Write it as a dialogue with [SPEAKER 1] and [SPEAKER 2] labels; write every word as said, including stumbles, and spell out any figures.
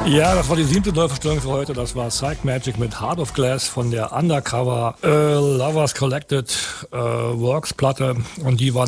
[SPEAKER 1] Ja, das war die siebte Neuverstellung für heute. Das war Psych Magic mit Heart of Glass von der Undercover äh, Lovers Collected äh, Works Platte. Und die waren